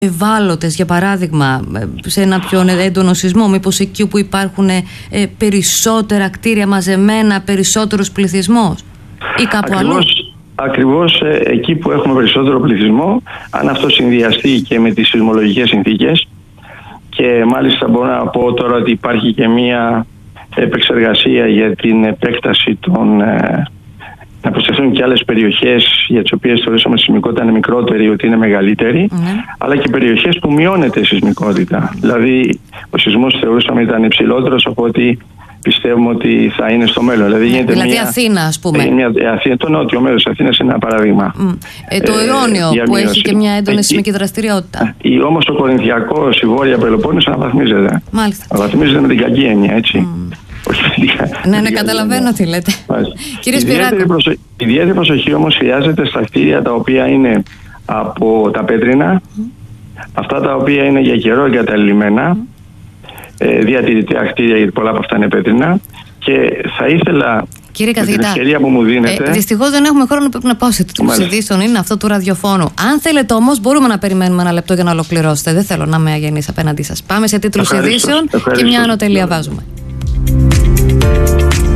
ευάλωτες, για παράδειγμα, σε ένα πιο έντονο σεισμό, μήπως εκεί που υπάρχουν περισσότερα κτίρια μαζεμένα, περισσότερος πληθυσμός ή κάπου αλλού? Ακριβώς εκεί που έχουμε περισσότερο πληθυσμό, αν αυτό συνδυαστεί και με τις σεισμολογικές συνθήκες, και μάλιστα μπορώ να πω τώρα ότι υπάρχει και μία επεξεργασία για την επέκταση να προσθεθούν και άλλες περιοχές για τις οποίες θεωρήσαμε η σεισμικότητα είναι μικρότερη, ότι είναι μεγαλύτερη, αλλά και περιοχές που μειώνεται η σεισμικότητα. Δηλαδή, ο σεισμός θεωρούσαμε ήταν υψηλότερος από ότι πιστεύουμε ότι θα είναι στο μέλλον. Δηλαδή Αθήνα, ας πούμε. Το νότιο μέρος της Αθήνας είναι ένα παράδειγμα. Το Ιόνιο που έχει και μια έντονη σεισμική δραστηριότητα. Όμως ο Κορινθιακός, η Βόρεια Πελοπόννησος αναβαθμίζεται. Μάλιστα. Αναβαθμίζεται με την κακή έννοια, έτσι. Ναι, καταλαβαίνω τι λέτε. Κύριε Σπυράκο. Ιδιαίτερη προσοχή όμως χρειάζεται στα κτίρια τα οποία είναι από τα πέτρινα, αυτά τα οποία είναι για καιρό εγκαταλειμμένα, διατηρητικά κτίρια, γιατί πολλά από αυτά είναι πέτρινα, και θα ήθελα, κύριε καθηγητά, την ευκαιρία που μου δίνετε. Δυστυχώς δεν έχουμε χρόνο, πρέπει να πάω σε τίτλους ειδήσεων, είναι αυτό του ραδιοφώνου. Αν θέλετε όμως, μπορούμε να περιμένουμε ένα λεπτό για να ολοκληρώσετε. Δεν θέλω να είμαι αγενής απέναντί σας. Πάμε σε τίτλους ειδήσεων και μια ανωτελεία βάζουμε.